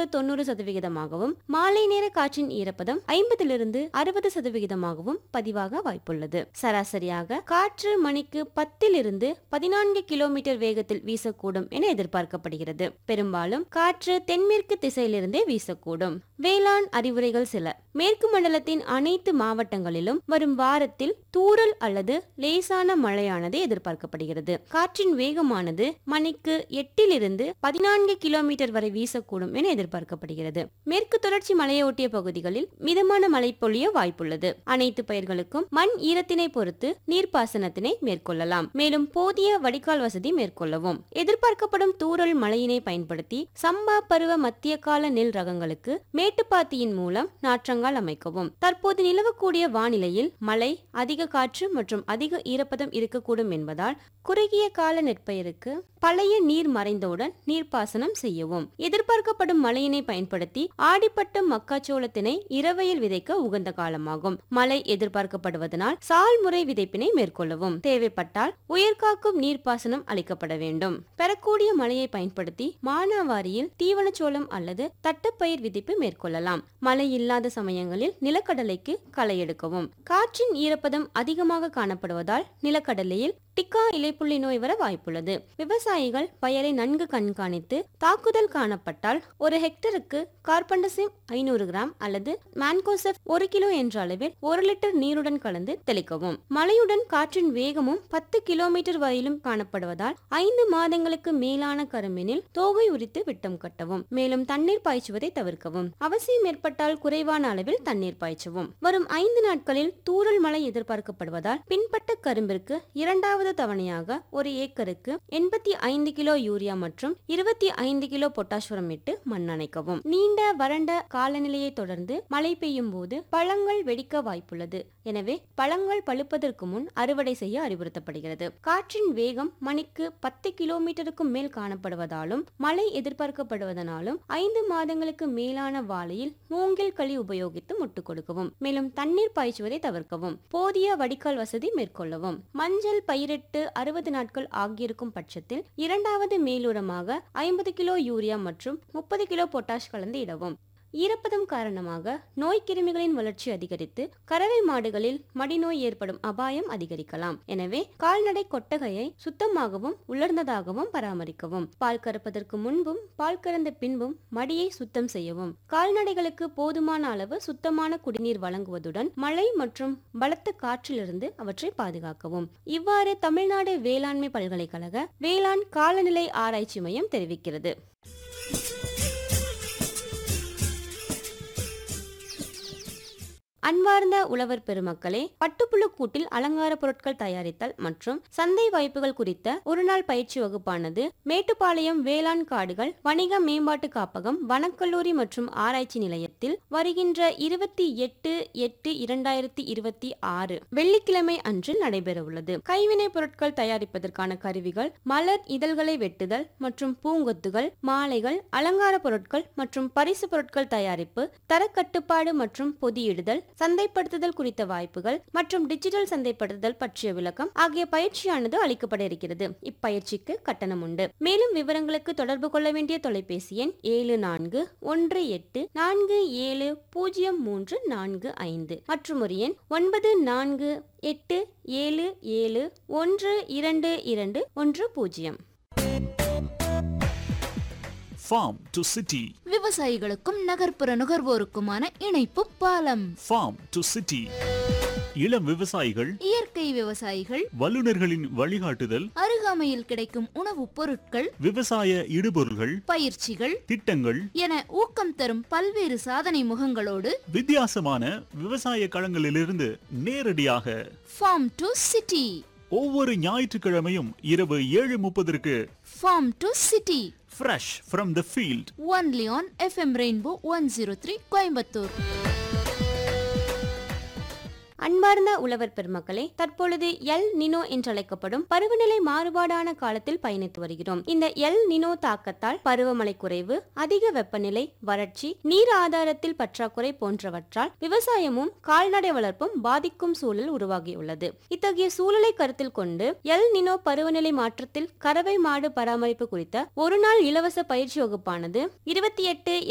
90%, மாலை நேர காற்றின் ஈரப்பதம் 50-60% பதிவாக வாய்ப்புள்ளது. சராசரியாக காற்று மணிக்கு 10-14 கிலோமீட்டர் வேகத்தில் வீசக்கூடும் என எதிர்பார்க்கப்படுகிறது. பெரும்பாலும் காற்று தென்மேற்கு திசையிலிருந்தே வீசக்கூடும். வேளாண் அறிவுரைகள் சில. மேற்கு மண்டலத்தின் அனைத்து மாவட்டங்களிலும் வரும் வாரத்தில் தூறல் அல்லது லேசான மழையானது எதிர்பார்க்கப்படுகிறது. காற்றின் வேகமானது மணிக்கு 8-14 கிலோமீட்டர் வரை வீசக்கூடும் என எதிர்பார்க்கப்படுகிறது. மேற்கு தொடர்ச்சி மலையொட்டிய பகுதிகளில் மிதமான மழை பொழிய வாய்ப்புள்ளது. அனைத்து பயிர்களுக்கும் மண் ஈரத்தினை பொறுத்து நீர்ப்பாசனத்தினை மேற்கொள்ளலாம். மேலும் போதிய வடிகால் வசதி மேற்கொள்ளவும். எதிர்பார்க்கப்படும் தூறல் மழையினை பயன்படுத்தி சம்பா பருவ மத்திய கால நெல் ரகங்களுக்கு மேட்டுப்பாத்தியின் மூலம் நாற்றங்கால் அமைக்கவும். தற்போது நிலவக்கூடிய வானிலையில் மழை, அதிக காற்று மற்றும் அதிக ஈரப்பதம் இருக்கக்கூடும் என்பதால் குறுகிய கால நெற்பயிருக்கு பழைய நீர் மறைந்தவுடன் நீர்ப்பாசனம் செய்யவும். எதிர்பார்க்கப்படும் மழையினை பயன்படுத்தி ஆடிப்பட்டம் மக்காச்சோளத்தினை இரவையில் விதைக்க உகந்த காலமாகும். மழை எதிர்பார்க்கப்படுவதனால் சால் முறை விதைப்பினை மேற்கொள்ளவும். தேவைப்பட்டால் உயர்காக்கும் நீர்ப்பாசனம் அளிக்கப்பட வேண்டும். பெறக்கூடிய மழையை பயன்படுத்தி மானாவாரியில் தீவனச்சோளம் அல்லது தட்டுப்பயிர் விதைப்பு மேற்கொள்ளலாம். மழை இல்லாத சமயங்களில் நிலக்கடலைக்கு களை எடுக்கவும். காற்றின் ஈரப்பதம் அதிகமாக காணப்படுவதால் நிலக்கடலையில் டிக்கா இலைப்புள்ளி நோய் வர வாய்ப்புள்ளது. விவசாயிகள் பயிரை நன்கு கண்காணித்து தாக்குதல் காணப்பட்டால் 1 ஹெக்டருக்கு கார்பன்டசிம் 500 கிராம் அல்லது மான்கோசெப் 1 கிலோ என்ற அளவில் 1 லிட்டர் நீருடன் கலந்து தெளிக்கவும். மழையுடன் காற்றின் வேகமும் 10 கிலோமீட்டர் வரையிலும் காணப்படுவதால் 5 மாதங்களுக்கு மேலான கரும்பினில் தோகை உரித்து விட்டம் கட்டவும். மேலும் தண்ணீர் பாய்ச்சுவதை தவிர்க்கவும். அவசியம் ஏற்பட்டால் குறைவான அளவில் தண்ணீர் பாய்ச்சவும். வரும் 5 நாட்களில் தூறல் மழை எதிர்பார்க்கப்படுவதால் பின்பட்ட கரும்பிற்கு இரண்டாவது தவணையாக 1 ஏக்கருக்கு 85 கிலோ யூரியா மற்றும் 25 கிலோ பொட்டாசியம் இட்டு மண் அணைக்கவும். நீண்ட வறண்ட காலநிலையை தொடர்ந்து மழை பெய்யும் போது பழங்கள் வெடிக்க வாய்ப்புள்ளது. எனவே பழங்கள் பழுப்பதற்கு முன் அறுவடை செய்ய அறிவுறுத்தப்படுகிறது. காற்றின் வேகம் மணிக்கு 10 கிலோமீட்டருக்கும் மேல் காணப்படுவதாலும் மழை எதிர்பார்க்கப்படுவதனாலும் 5 மாதங்களுக்கு மேலான வாழையில் மூங்கில் களி உபயோகித்து முட்டு கொடுக்கவும். மேலும் தண்ணீர் பாய்ச்சுவதை தவிர்க்கவும். போதிய வடிகால் வசதி மேற்கொள்ளவும். மஞ்சள் பயிரிட்டு 60 நாட்கள் ஆகியிருக்கும் பட்சத்தில் இரண்டாவது மேலுரமாக 50 கிலோ யூரியா மற்றும் 30 கிலோ பொட்டாஷ் கலந்து இடவும். ஈரப்பதம் காரணமாக நோய் கிருமிகளின் வளர்ச்சி அதிகரித்து கறவை மாடுகளில் மடிநோய் ஏற்படும் அபாயம் அதிகரிக்கலாம். எனவே கால்நடை கொட்டகையை சுத்தமாகவும் உலர்ந்ததாகவும் பராமரிக்கவும். பால் கறப்பதற்கு முன்பும் பால் கறந்த பின்பும் மடியை சுத்தம் செய்யவும். கால்நடைகளுக்கு போதுமான அளவு சுத்தமான குடிநீர் வழங்குவதுடன் மழை மற்றும் பலத்த காற்றிலிருந்து அவற்றை பாதுகாக்கவும். இவ்வாறு தமிழ்நாடு வேளாண்மை பல்கலைக்கழக வேளாண் காலநிலை ஆராய்ச்சி மையம் தெரிவிக்கிறது. அன்பார்ந்த உழவர் பெருமக்களே, பட்டுப்புழு கூட்டில் அலங்கார பொருட்கள் தயாரித்தல் மற்றும் சந்தை வாய்ப்புகள் குறித்த ஒருநாள் பயிற்சி வகுப்பானது மேட்டுப்பாளையம் வேளாண் காடுகள் வணிக மேம்பாட்டு காப்பகம் வனக்கல்லூரி மற்றும் ஆராய்ச்சி நிலையத்தில் வருகின்ற 28/8/2026 வெள்ளிக்கிழமை அன்று நடைபெறவுள்ளது. கைவினை பொருட்கள் தயாரிப்பதற்கான கருவிகள், மலர் இதழ்களை வெட்டுதல் மற்றும் பூங்கொத்துகள், மாலைகள், அலங்கார பொருட்கள் மற்றும் பரிசு பொருட்கள் தயாரிப்பு, தரக்கட்டுப்பாடு மற்றும் பொதியிடுதல், சந்தைப்படுத்துதல் குறித்த வாய்ப்புகள் மற்றும் டிஜிட்டல் சந்தைப்படுத்துதல் பற்றிய விளக்கம் ஆகிய பயிற்சியானது அளிக்கப்பட இருக்கிறது. இப்பயிற்சிக்கு கட்டணம் உண்டு. மேலும் விவரங்களுக்கு தொடர்பு கொள்ள வேண்டிய தொலைபேசி எண் 7418870345 மற்றும் ஒரு எண் 948777122110. Farm to City. விவசாயிகளுக்கும் நகர்ப்புற நுகர்வோருக்குமான இணைப்பு பாலம். Farm to City. இளம் விவசாயிகள், இயற்கை விவசாயிகள், வல்லுநர்களின் வழிகாட்டுதல், அருகாமையில் கிடைக்கும் உணவுப் பொருட்கள், விவசாய இடுபொருள்கள், பயிற்சிகள், திட்டங்கள் என ஊக்கம் தரும் பல்வேறு சாதனை முகங்களோடு வித்தியாசமான விவசாய களங்களிலிருந்து நேரடியாக Farm to City. ஒவ்வொரு ஞாயிற்றுக்கிழமையும் இரவு 7:30 Farm to City. Fresh from the field. Only on FM Rainbow 103 Coimbatore. அன்பார்ந்த உழவர் பெருமக்களே, தற்பொழுது எல் நினோ என்றழைக்கப்படும் பருவநிலை மாறுபாடான காலத்தில் பயணித்து வருகிறோம். இந்த எல் நினோ தாக்கத்தால் பருவமழை குறைவு, அதிக வெப்பநிலை, வறட்சி, நீர் ஆதாரத்தில் பற்றாக்குறை போன்றவற்றால் விவசாயமும் கால்நடை வளர்ப்பும் பாதிக்கும் சூழல் உருவாகியுள்ளது. இத்தகைய சூழலை கருத்தில் கொண்டு எல் நினோ பருவநிலை மாற்றத்தில் கறவை மாடு பராமரிப்பு குறித்த ஒரு நாள் இலவச பயிற்சி வகுப்பானது 28